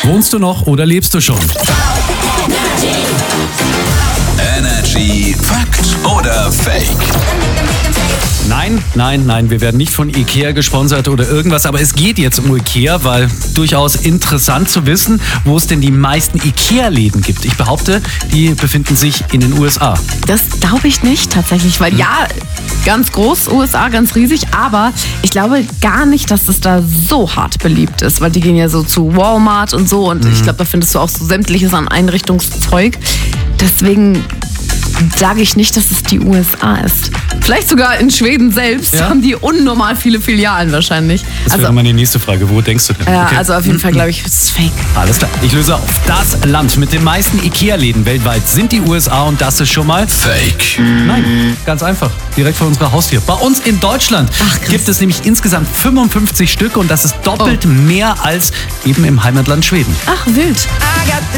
Wohnst du noch oder lebst du schon? Energy Fakt oder Fake? Nein, wir werden nicht von Ikea gesponsert oder irgendwas, aber es geht jetzt um Ikea, weil durchaus interessant zu wissen, wo es denn die meisten Ikea-Läden gibt. Ich behaupte, die befinden sich in den USA. Das glaube ich nicht tatsächlich, weil ja, ganz groß, USA, ganz riesig, aber ich glaube gar nicht, dass es da so hart beliebt ist, weil die gehen ja so zu Walmart und so und ich glaube, da findest du auch so sämtliches an Einrichtungszeug. Deswegen sage ich nicht, dass es die USA ist. Vielleicht sogar in Schweden selbst haben die unnormal viele Filialen wahrscheinlich. Das wäre meine nächste Frage. Wo denkst du denn? Ja, also auf jeden Fall glaube ich, es ist fake. Alles klar, ich löse auf. Das Land mit den meisten Ikea-Läden weltweit sind die USA und das ist schon mal Fake. Nein, ganz einfach. Direkt vor unserer Haustür. Bei uns in Deutschland gibt es nämlich insgesamt 55 Stück und das ist doppelt mehr als eben im Heimatland Schweden. Ach, wild. I got the